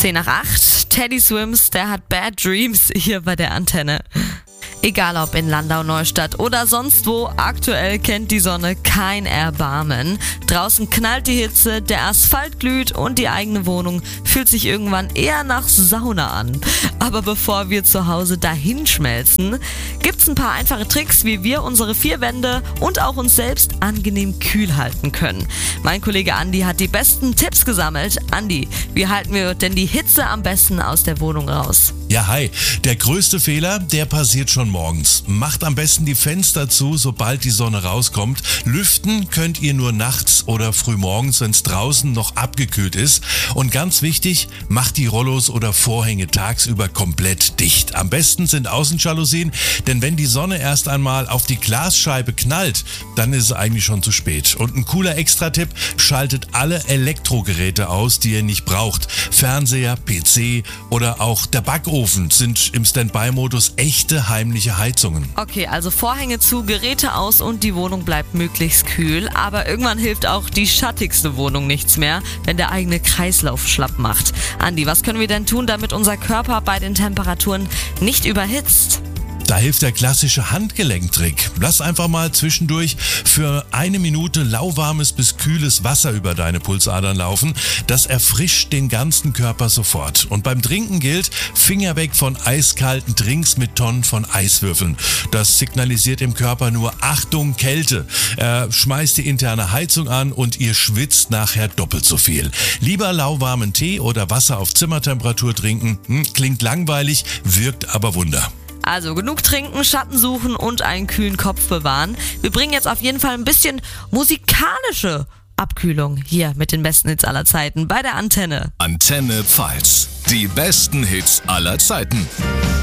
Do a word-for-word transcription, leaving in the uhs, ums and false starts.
zehn nach acht, Teddy Swims, der hat Bad Dreams hier bei der Antenne. Egal ob in Landau, Neustadt oder sonst wo, aktuell kennt die Sonne kein Erbarmen. Draußen knallt die Hitze, der Asphalt glüht und die eigene Wohnung fühlt sich irgendwann eher nach Sauna an. Aber bevor wir zu Hause dahinschmelzen, gibt's ein paar einfache Tricks, wie wir unsere vier Wände und auch uns selbst angenehm kühl halten können. Mein Kollege Andi hat die besten Tipps gesammelt. Andi, wie halten wir denn die Hitze am besten aus der Wohnung raus? Ja, hi. Der größte Fehler, der passiert schon morgens. Macht am besten die Fenster zu, sobald die Sonne rauskommt. Lüften könnt ihr nur nachts oder frühmorgens, wenn es draußen noch abgekühlt ist. Und ganz wichtig, macht die Rollos oder Vorhänge tagsüber komplett dicht. Am besten sind Außenjalousien, denn wenn die Sonne erst einmal auf die Glasscheibe knallt, dann ist es eigentlich schon zu spät. Und ein cooler Extra-Tipp, schaltet alle Elektrogeräte aus, die ihr nicht braucht. Fernseher, P C oder auch der Backofen sind im Standby-Modus echte heimliche Heizungen. Okay, also Vorhänge zu, Geräte aus und die Wohnung bleibt möglichst kühl. Aber irgendwann hilft auch die schattigste Wohnung nichts mehr, wenn der eigene Kreislauf schlapp macht. Andi, was können wir denn tun, damit unser Körper bei den Temperaturen nicht überhitzt? Da hilft der klassische Handgelenktrick. Lass einfach mal zwischendurch für eine Minute lauwarmes bis kühles Wasser über deine Pulsadern laufen. Das erfrischt den ganzen Körper sofort. Und beim Trinken gilt, Finger weg von eiskalten Drinks mit Tonnen von Eiswürfeln. Das signalisiert dem Körper nur Achtung, Kälte. Er schmeißt die interne Heizung an und ihr schwitzt nachher doppelt so viel. Lieber lauwarmen Tee oder Wasser auf Zimmertemperatur trinken. Hm, klingt langweilig, wirkt aber Wunder. Also genug trinken, Schatten suchen und einen kühlen Kopf bewahren. Wir bringen jetzt auf jeden Fall ein bisschen musikalische Abkühlung hier mit den besten Hits aller Zeiten bei der Antenne. Antenne Pfalz. Die besten Hits aller Zeiten.